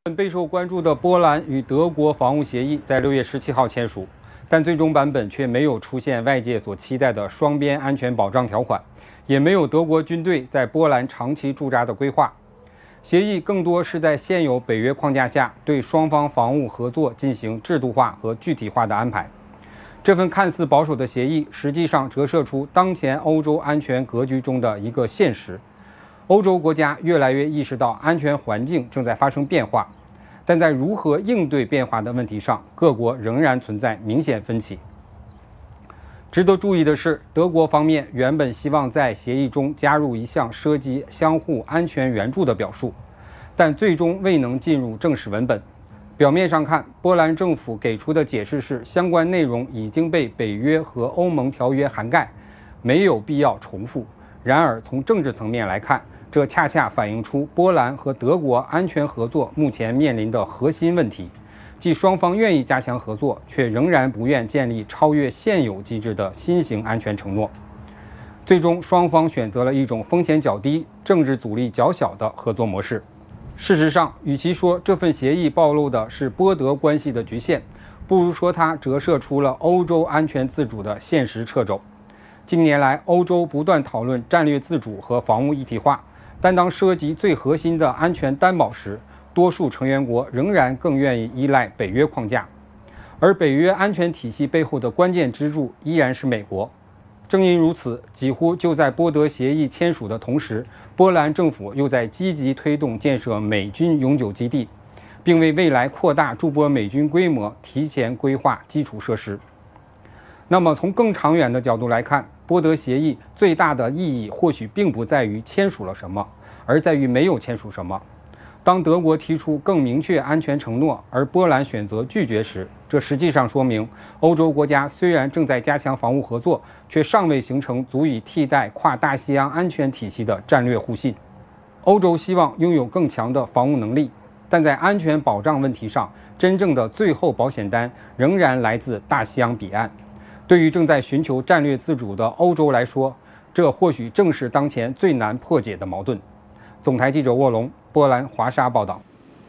备受关注的波兰与德国防务协议在6月17号签署，但最终版本却没有出现外界所期待的双边安全保障条款，也没有德国军队在波兰长期驻扎的规划。协议更多是在现有北约框架下对双方防务合作进行制度化和具体化的安排。这份看似保守的协议，实际上折射出当前欧洲安全格局中的一个现实。欧洲国家越来越意识到安全环境正在发生变化，但在如何应对变化的问题上，各国仍然存在明显分歧。值得注意的是，德国方面原本希望在协议中加入一项涉及相互安全援助的表述，但最终未能进入正式文本。表面上看，波兰政府给出的解释是相关内容已经被北约和欧盟条约涵盖，没有必要重复。然而，从政治层面来看，这恰恰反映出波兰和德国安全合作目前面临的核心问题，即双方愿意加强合作，却仍然不愿建立超越现有机制的新型安全承诺。最终，双方选择了一种风险较低、政治阻力较小的合作模式。事实上，与其说这份协议暴露的是波德关系的局限，不如说它折射出了欧洲安全自主的现实掣肘。近年来，欧洲不断讨论战略自主和防务一体化，但当涉及最核心的安全担保时，多数成员国仍然更愿意依赖北约框架，而北约安全体系背后的关键支柱依然是美国。正因如此，几乎就在波德协议签署的同时，波兰政府又在积极推动建设美军永久基地，并为未来扩大驻波美军规模提前规划基础设施。那么，从更长远的角度来看，波德协议最大的意义或许并不在于签署了什么，而在于没有签署什么。当德国提出更明确安全承诺，而波兰选择拒绝时，这实际上说明欧洲国家虽然正在加强防务合作，却尚未形成足以替代跨大西洋安全体系的战略互信。欧洲希望拥有更强的防务能力，但在安全保障问题上，真正的最后保险单仍然来自大西洋彼岸。对于正在寻求战略自主的欧洲来说，这或许正是当前最难破解的矛盾。总台记者沃龙，波兰华沙报道。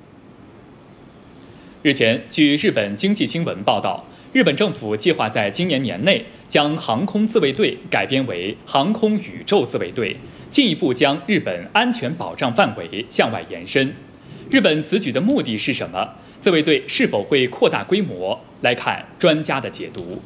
日前，据日本经济新闻报道，日本政府计划在今年年内将航空自卫队改编为航空宇宙自卫队，进一步将日本安全保障范围向外延伸。日本此举的目的是什么？自卫队是否会扩大规模？来看专家的解读。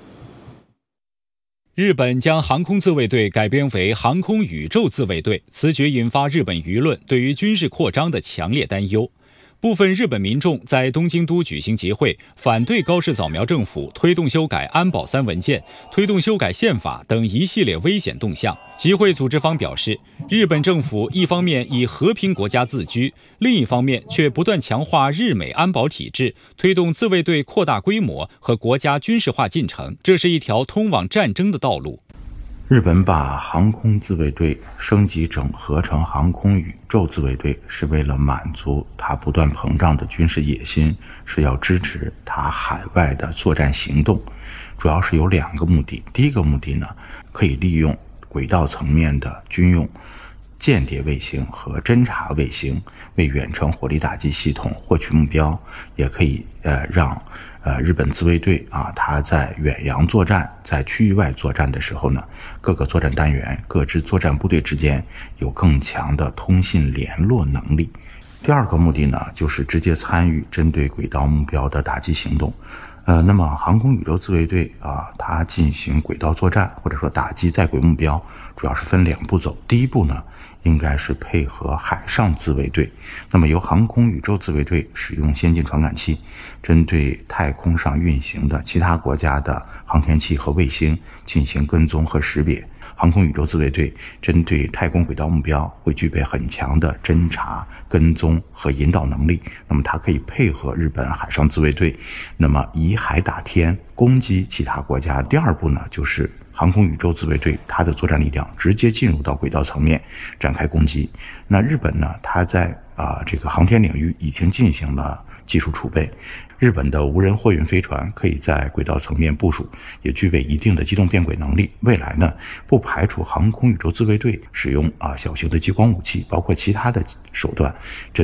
日本将航空自卫队改编为航空宇宙自卫队，此举引发日本舆论对于军事扩张的强烈担忧。部分日本民众在东京都举行集会，反对高市早苗政府推动修改安保3文件、推动修改宪法等一系列危险动向。集会组织方表示，日本政府一方面以和平国家自居，另一方面却不断强化日美安保体制，推动自卫队扩大规模和国家军事化进程，这是一条通往战争的道路。 日本把航空自卫队升级整合成航空宇宙自卫队，是为了满足它不断膨胀的军事野心，是要支持它海外的作战行动。主要是有2个目的。第一个目的呢，可以利用轨道层面的军用间谍卫星和侦察卫星为远程火力打击系统获取目标，也可以让日本自卫队它在远洋作战、在区域外作战的时候呢，各个作战单元、各支作战部队之间有更强的通信联络能力。第2个目的呢，就是直接参与针对轨道目标的打击行动。那么航空宇宙自卫队它进行轨道作战或者说打击在轨目标，主要是分2步走。第一步呢，应该是配合海上自卫队，那么由航空宇宙自卫队使用先进传感器，针对太空上运行的其他国家的航天器和卫星进行跟踪和识别。航空宇宙自卫队针对太空轨道目标会具备很强的侦察、跟踪和引导能力，那么它可以配合日本海上自卫队，那么以海打天，攻击其他国家。第2步呢，就是航空宇宙自卫队它的作战力量直接进入到轨道层面展开攻击。那日本呢，它在这个航天领域已经进行了技术储备，日本的无人货运飞船可以在轨道层面部署，也具备一定的机动变轨能力。未来呢，不排除航空宇宙自卫队使用小型的激光武器，包括其他的手段